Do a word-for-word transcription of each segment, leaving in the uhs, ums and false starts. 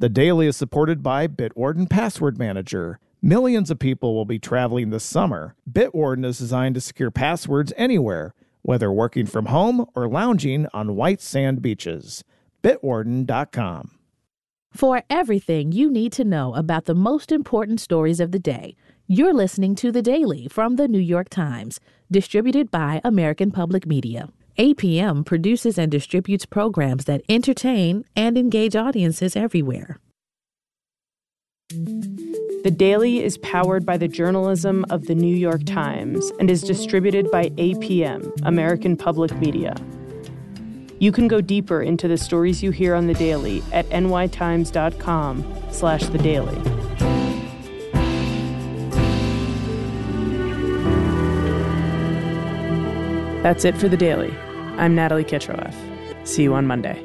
The Daily is supported by Bitwarden Password Manager. Millions of people will be traveling this summer. Bitwarden is designed to secure passwords anywhere, whether working from home or lounging on white sand beaches. Bitwarden dot com. For everything you need to know about the most important stories of the day, you're listening to The Daily from The New York Times, distributed by American Public Media. A P M produces and distributes programs that entertain and engage audiences everywhere. The Daily is powered by the journalism of The New York Times and is distributed by A P M, American Public Media. You can go deeper into the stories you hear on The Daily at nytimes.com slash The Daily. That's it for The Daily. I'm Natalie Kitroeff. See you on Monday.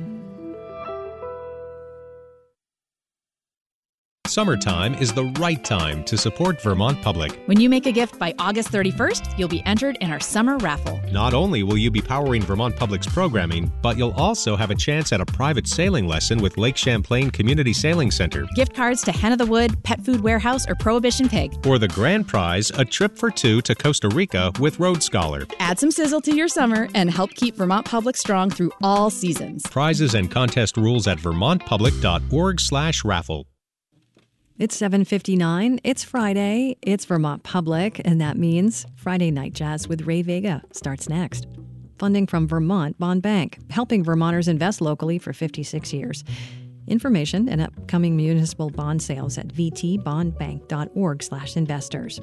Summertime is the right time to support Vermont Public. When you make a gift by August thirty-first, you'll be entered in our summer raffle. Not only will you be powering Vermont Public's programming, but you'll also have a chance at a private sailing lesson with Lake Champlain Community Sailing Center. Gift cards to Hen of the Wood, Pet Food Warehouse, or Prohibition Pig. For the grand prize, a trip for two to Costa Rica with Road Scholar. Add some sizzle to your summer and help keep Vermont Public strong through all seasons. Prizes and contest rules at vermontpublic.org slash raffle. It's seven fifty-nine. It's Friday. It's Vermont Public, and that means Friday Night Jazz with Ray Vega starts next. Funding from Vermont Bond Bank, helping Vermonters invest locally for fifty-six years. Information and upcoming municipal bond sales at vtbondbank.org slash investors.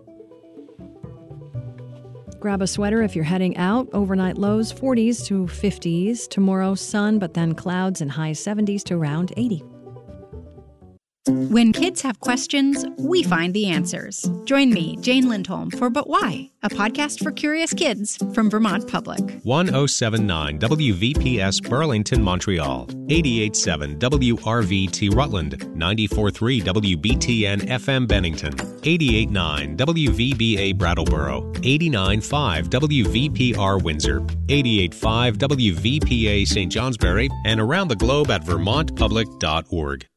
Grab a sweater if you're heading out. Overnight lows forties to fifties. Tomorrow sun, but then clouds and high seventies to around eighty. When kids have questions, we find the answers. Join me, Jane Lindholm, for But Why? A podcast for curious kids from Vermont Public. one oh seven point nine W V P S Burlington, Montreal. eighty-eight point seven W R V T Rutland. ninety-four point three W B T N F M Bennington. eighty-eight point nine W V B A Brattleboro. eighty-nine point five W V P R Windsor. eighty-eight point five W V P A Saint Johnsbury. And around the globe at vermont public dot org.